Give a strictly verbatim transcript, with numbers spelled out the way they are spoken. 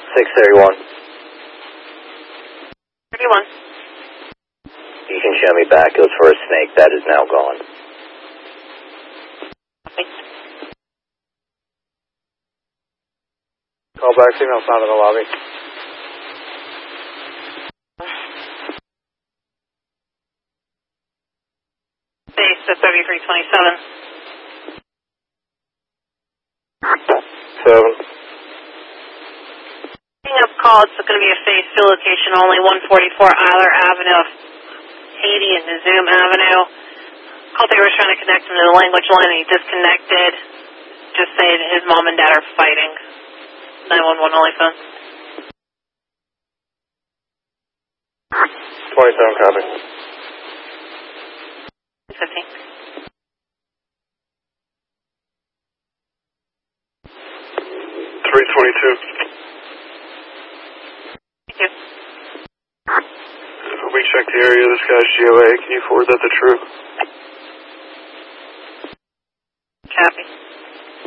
six thirty-one. thirty-one. You can show me back. It was for a snake. That is now gone. Call back, signal sound in the lobby. Base to thirty-three twenty-seven. Seven. Picking up call, it's going to be a phase two location only, one forty-four Eiler Avenue, Haiti and Zoom Avenue. Called they were trying to connect him to the language line and he disconnected. Just saying his mom and dad are fighting. nine one one only phone. twenty-seven, copy. fifteen. three twenty-two. Thank you. We checked the area. This guy's G O A. Can you forward that to True? Copy.